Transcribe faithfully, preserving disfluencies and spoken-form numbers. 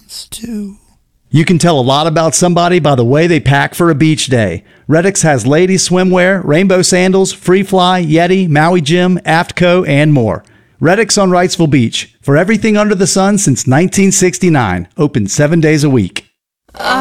wants to. You can tell a lot about somebody by the way they pack for a beach day. Redix has ladies swimwear, rainbow sandals, Free Fly, Yeti, Maui Jim, Aftco, and more. Redix on Wrightsville Beach. For everything under the sun since nineteen sixty-nine. Open seven days a week.